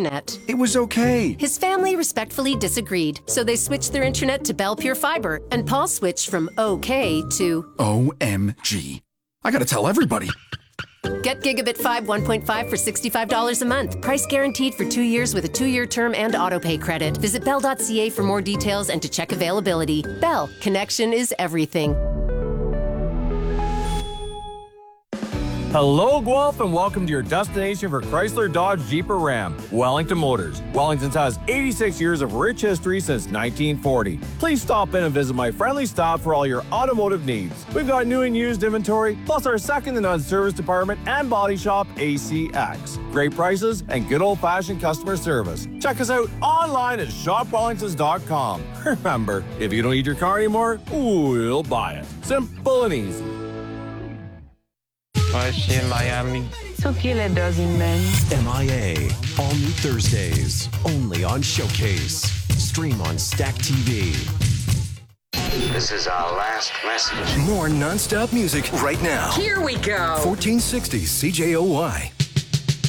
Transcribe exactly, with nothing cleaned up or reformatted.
internet. It was okay. His family respectfully disagreed, so they switched their internet to Bell Pure Fiber, and Paul switched from okay to O M G. I gotta tell everybody. Get Gigabit five one point five for sixty-five dollars a month. Price guaranteed for two years with a two-year term and autopay credit. Visit bell dot c a for more details and to check availability. Bell, connection is everything. Hello, Guelph, and welcome to your destination for Chrysler, Dodge, Jeep, or Ram, Wellington Motors. Wellington has eighty-six years of rich history since nineteen forty. Please stop in and visit my friendly staff for all your automotive needs. We've got new and used inventory, plus our second and none service department and body shop, A C X. Great prices and good old-fashioned customer service. Check us out online at shop wellingtons dot com. Remember, if you don't need your car anymore, we'll buy it. Simple and easy. Was she in Miami? So kill a dozen men. M I A. All new Thursdays. Only on Showcase. Stream on Stack T V. This is our last message. More non-stop music right now. Here we go. fourteen sixty C J O Y.